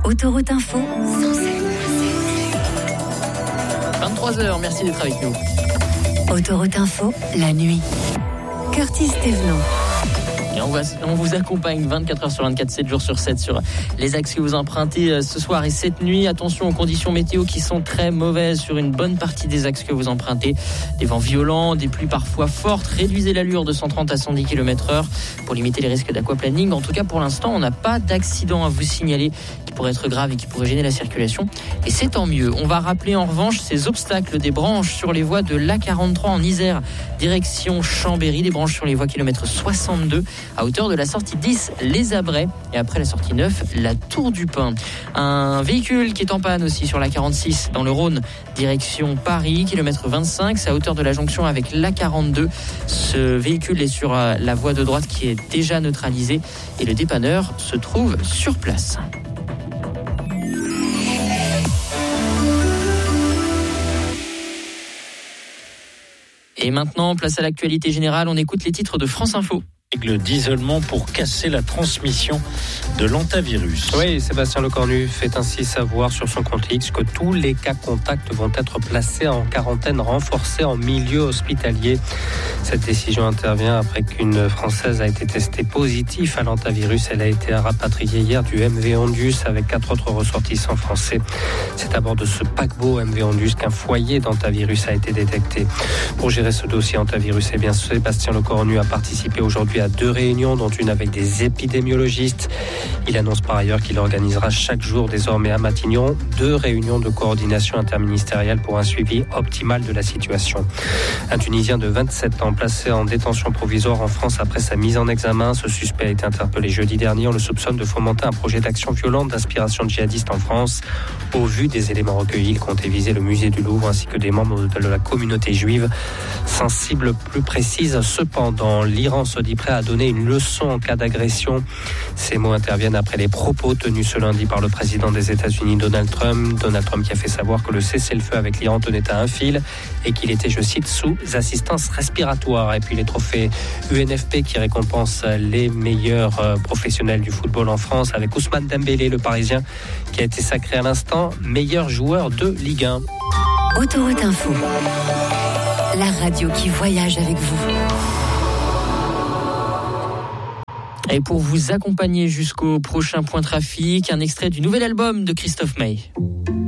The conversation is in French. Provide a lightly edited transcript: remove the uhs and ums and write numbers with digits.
Autoroute Info, 23h, merci d'être avec nous. Autoroute Info, la nuit. Curtis Thévenot. Et on vous accompagne 24 heures sur 24, 7 jours sur 7 sur les axes que vous empruntez ce soir et cette nuit. Attention aux conditions météo qui sont très mauvaises sur une bonne partie des axes que vous empruntez. Des vents violents, des pluies parfois fortes. Réduisez l'allure de 130 à 110 km/h pour limiter les risques d'aquaplaning. En tout cas, pour l'instant, on n'a pas d'accident à vous signaler qui pourrait être grave et qui pourrait gêner la circulation. Et c'est tant mieux. On va rappeler en revanche ces obstacles des branches sur les voies de l'A43 en Isère, direction Chambéry. Des branches sur les voies kilomètre 62 à hauteur de la sortie 10, les Abrets, et après la sortie 9, la Tour du Pin. Un véhicule qui est en panne aussi sur la 46 dans le Rhône, direction Paris, kilomètre 25, c'est à hauteur de la jonction avec la 42. Ce véhicule est sur la voie de droite qui est déjà neutralisée et le dépanneur se trouve sur place. Et maintenant, place à l'actualité générale, on écoute les titres de France Info. Règle d'isolement pour casser la transmission de l'hantavirus. Oui, Sébastien Lecornu fait ainsi savoir sur son compte X que tous les cas contacts vont être placés en quarantaine renforcée en milieu hospitalier. Cette décision intervient après qu'une Française a été testée positive à l'hantavirus. Elle a été rapatriée hier du MV Ondius avec 4 autres ressortissants français. C'est à bord de ce paquebot MV Ondius qu'un foyer d'hantavirus a été détecté. Pour gérer ce dossier hantavirus, Sébastien Lecornu a participé aujourd'hui à 2 réunions, dont une avec des épidémiologistes. Il annonce par ailleurs qu'il organisera chaque jour désormais à Matignon 2 réunions de coordination interministérielle pour un suivi optimal de la situation. Un Tunisien de 27 ans placé en détention provisoire en France après sa mise en examen. Ce suspect a été interpellé jeudi dernier. On le soupçonne de fomenter un projet d'action violente d'inspiration djihadiste en France. Au vu des éléments recueillis, il comptait viser le musée du Louvre ainsi que des membres de la communauté juive. Sans cible plus précise, cependant, l'Iran se dit prêt à donner une leçon en cas d'agression. Ces mots interviennent après les propos tenus ce lundi par le président des États-Unis, Donald Trump. Donald Trump qui a fait savoir que le cessez-le-feu avec l'Iran tenait à un fil et qu'il était, je cite, sous assistance respiratoire. Et puis les trophées UNFP qui récompensent les meilleurs professionnels du football en France avec Ousmane Dembélé, le Parisien, qui a été sacré à l'instant meilleur joueur de Ligue 1. Autoroute Info, la radio qui voyage avec vous. Et pour vous accompagner jusqu'au prochain point trafic, un extrait du nouvel album de Christophe Maé.